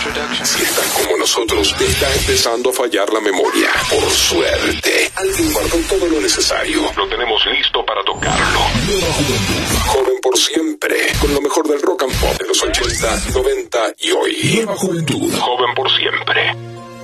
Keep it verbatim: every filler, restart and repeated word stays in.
Si estás como nosotros, te está empezando a fallar la memoria. Por suerte, alguien guardó todo lo necesario. Lo tenemos listo para tocarlo. Joven por siempre, con lo mejor del rock and pop de los ochenta, noventa y hoy. Nueva Juventud. Joven por siempre.